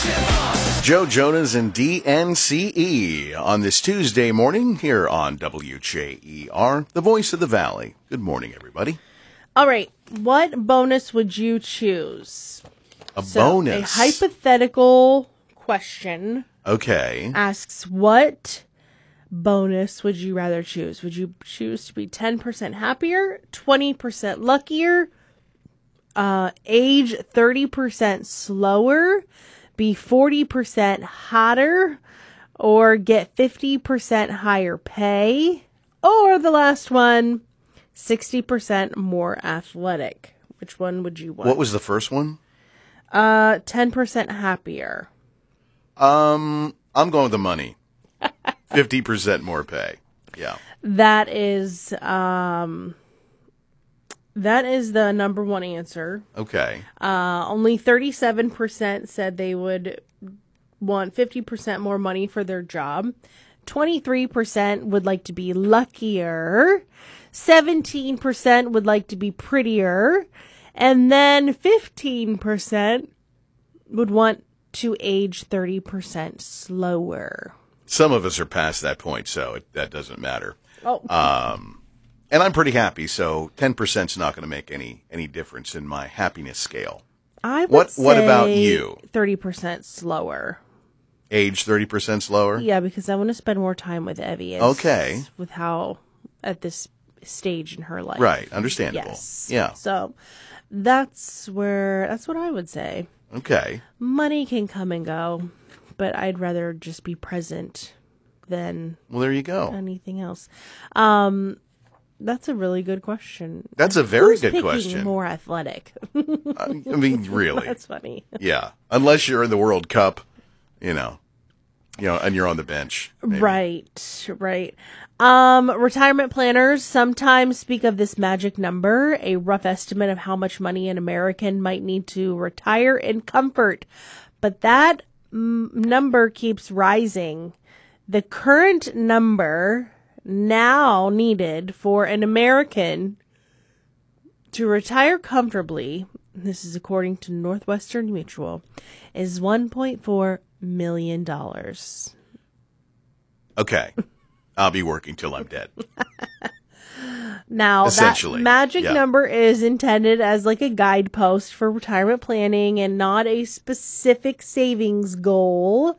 Joe Jonas and DNCE on this Tuesday morning here on WJER, the voice of the Valley. Good morning, everybody. All right. What bonus would you choose? A bonus? A hypothetical question. Okay. Asks, what bonus would you rather choose? Would you choose to be 10% happier, 20% luckier, age 30% slower, be 40% hotter, or get 50% higher pay, or the last one, 60% more athletic? Which one would you want? What was the first one? 10% happier. I'm going with the money. 50% more pay. Yeah. That is the number one answer. Okay. Only 37% said they would want 50% more money for their job. 23% would like to be luckier. 17% would like to be prettier. And then 15% would want to age 30% slower. Some of us are past that point, so that doesn't matter. Oh. And I'm pretty happy, so 10% is not going to make any difference in my happiness scale. I would say what about you? 30% slower. Age 30% slower? Yeah, because I want to spend more time with Evie. Okay. With how, at this stage in her life. Right, understandable. Yes. Yeah. So that's what I would say. Okay. Money can come and go, but I'd rather just be present than Well, there you go. anything else. That's a really good question. That's a very Who's good picking question. more athletic? I mean, really. That's funny. Yeah. Unless you're in the World Cup, and you're on the bench. Maybe. Right. Retirement planners sometimes speak of this magic number, a rough estimate of how much money an American might need to retire in comfort. But that number keeps rising. The current number now needed for an American to retire comfortably, this is according to Northwestern Mutual, is $1.4 million. Okay. I'll be working till I'm dead. Now, that magic yeah. number is intended as like a guidepost for retirement planning and not a specific savings goal.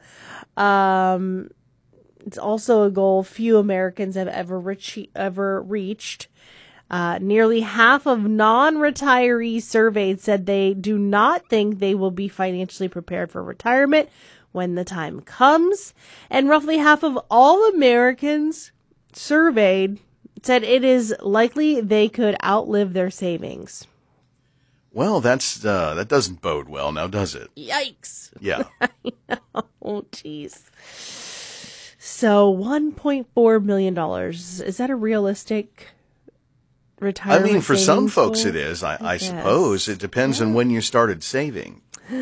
It's also a goal few Americans have ever reached. Nearly half of non-retirees surveyed said they do not think they will be financially prepared for retirement when the time comes. And roughly half of all Americans surveyed said it is likely they could outlive their savings. Well, that doesn't bode well now, does it? Yikes. Yeah. Oh, jeez. So $1.4 million. Is that a realistic retirement? I mean, for some savings folks goal? it is. I suppose. It depends on when you started saving.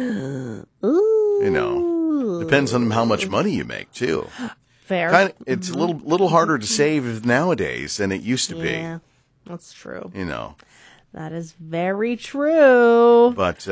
Ooh. Depends on how much money you make, too. Fair. It's a little harder to save nowadays than it used to be. Yeah, that's true. You know. That is very true. But